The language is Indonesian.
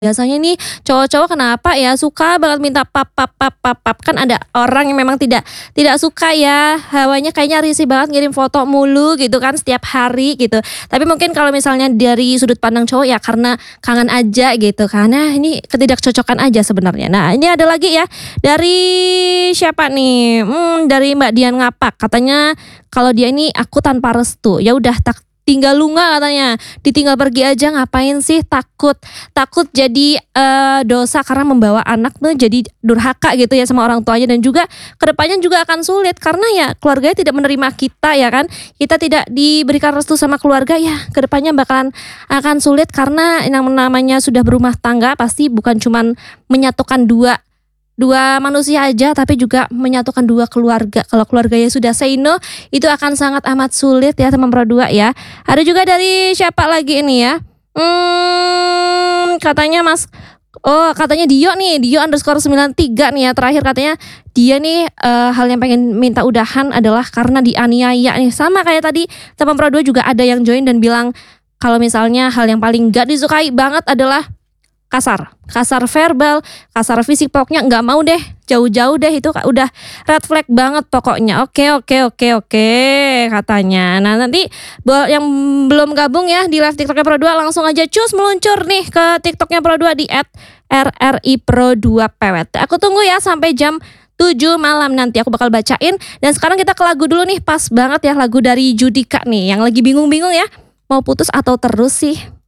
Biasanya nih cowok-cowok kenapa ya suka banget minta pap pap pap pap pap, kan ada orang yang memang tidak tidak suka ya, hawanya kayaknya risih banget ngirim foto mulu gitu kan setiap hari gitu. Tapi mungkin kalau misalnya dari sudut pandang cowok ya karena kangen aja gitu kan. Nah ini ketidakcocokan aja sebenarnya. Nah ini ada lagi ya dari siapa nih? Dari Mbak Dian Ngapak katanya kalau dia ini aku tanpa restu. Ya udah tinggal lunga katanya, ditinggal pergi aja ngapain sih takut takut jadi dosa karena membawa anak tuh jadi durhaka gitu ya sama orang tuanya dan juga kedepannya juga akan sulit karena ya keluarganya tidak menerima kita ya kan, kita tidak diberikan restu sama keluarga ya kedepannya bakalan akan sulit karena yang namanya sudah berumah tangga pasti bukan cuman menyatukan dua dua manusia aja tapi juga menyatukan dua keluarga. Kalau keluarganya sudah say no, itu akan sangat amat sulit ya teman Pro 2 ya. Ada juga dari siapa lagi ini ya? Katanya Mas katanya Dio nih, Dio_93 nih ya. Terakhir katanya dia nih hal yang pengen minta udahan adalah karena dianiaya nih. Sama kayak tadi teman Pro 2 juga ada yang join dan bilang kalau misalnya hal yang paling gak disukai banget adalah kasar verbal, kasar fisik, pokoknya nggak mau deh, jauh-jauh deh itu udah red flag banget pokoknya. Oke katanya. Nah nanti yang belum gabung ya di live TikToknya Pro 2 langsung aja cus meluncur nih ke TikToknya Pro 2 di @RRI_Pro2PWT. Aku tunggu ya sampai jam 7 malam nanti aku bakal bacain. Dan sekarang kita ke lagu dulu nih, pas banget ya lagu dari Judika nih yang lagi bingung-bingung ya mau putus atau terus sih.